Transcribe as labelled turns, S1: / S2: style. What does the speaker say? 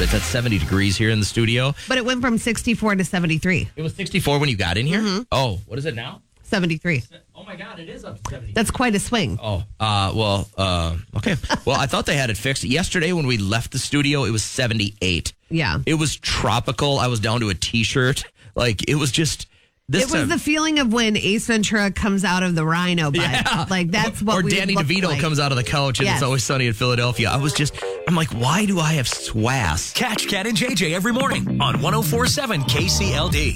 S1: It's at 70 degrees here in the studio.
S2: But it went from 64 to 73.
S1: It was 64 when you got in here?
S2: Mm-hmm.
S1: Oh, what is it now?
S2: 73.
S1: Oh, my God, it is up 70.
S2: That's quite a swing.
S1: Oh, okay. Well, I thought they had it fixed. Yesterday when we left the studio, it was 78.
S2: Yeah.
S1: It was tropical. I was down to a T-shirt. Like, it was just...
S2: It was the feeling of when Ace Ventura comes out of the rhino bite.
S1: Yeah.
S2: Like, that's what
S1: or
S2: we
S1: Danny DeVito
S2: like.
S1: comes out of the couch and It's Always Sunny in Philadelphia. I'm like, why do I have SWAS?
S3: Catch Cat and JJ every morning on 104.7 KCLD.